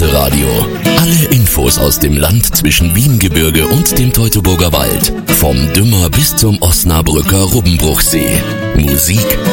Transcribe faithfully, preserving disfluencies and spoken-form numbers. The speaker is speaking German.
Presseраdio. Alle Infos aus dem Land zwischen Wiehengebirge und dem Teutoburger Wald. Vom Dümmer bis zum Osnabrücker Rubbenbruchsee. Musik,